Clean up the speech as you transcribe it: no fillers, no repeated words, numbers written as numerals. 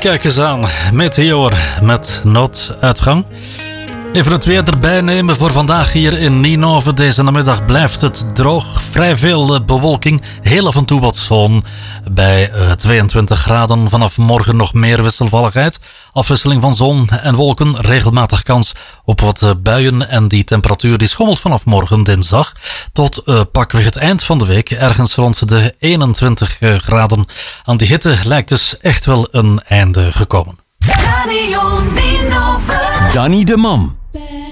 Kijk eens aan, Meteor met nooduitgang. Even het weer erbij nemen voor vandaag hier in Ninove. Deze namiddag blijft het droog, vrij veel bewolking, heel af en toe wat zon. Bij 22 graden, vanaf morgen nog meer wisselvalligheid. Afwisseling van zon en wolken, regelmatig kans op wat buien. En die temperatuur die schommelt vanaf morgen dinsdag tot pakweg het eind van de week. Ergens rond de 21 graden. Aan die hitte lijkt dus echt wel een einde gekomen. Radio Ninove. Danny de Man.